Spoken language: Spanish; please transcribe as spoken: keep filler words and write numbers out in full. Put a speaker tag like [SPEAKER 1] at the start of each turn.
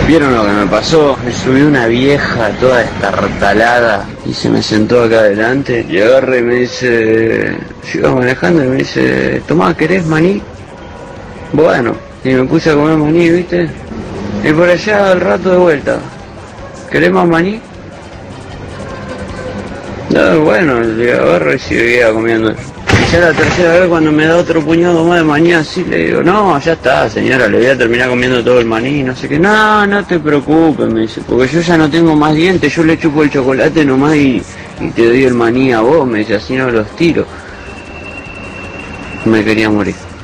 [SPEAKER 1] ¿Vieron lo que me pasó? Me subió una vieja toda estartalada y se me sentó acá adelante y agarra y me dice, yo iba manejando y me dice, tomá, ¿querés maní? Bueno, y me puse a comer maní, ¿viste? Y por allá al rato de vuelta, ¿querés más maní? No, bueno, le agarro y seguía comiendo. Y ya la tercera vez cuando me da otro puñado más de maní así, le digo, no, ya está señora, le voy a terminar comiendo todo el maní, no sé qué. No, no te preocupes, me dice, porque yo ya no tengo más dientes, yo le chupo el chocolate nomás y, y te doy el maní a vos, me dice, así no los tiro. Me quería morir.